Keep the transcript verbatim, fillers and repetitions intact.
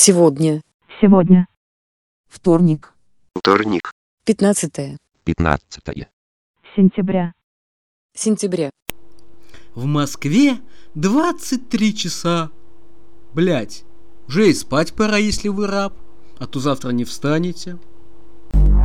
Сегодня. Сегодня. Вторник. Вторник. Пятнадцатое Пятнадцатое. Сентября. сентября. В Москве двадцать три часа. Блять, уже и спать пора, если вы раб, а то завтра не встанете.